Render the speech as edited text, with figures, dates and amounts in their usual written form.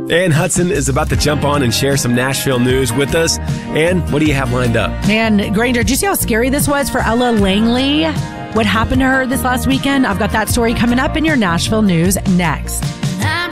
Ann Hudson is about to jump on and share some Nashville news with us. Ann, what do you have lined up? Man, Granger, did you see how scary this was for Ella Langley? What happened to her this last weekend? I've got that story coming up in your Nashville news next. I'm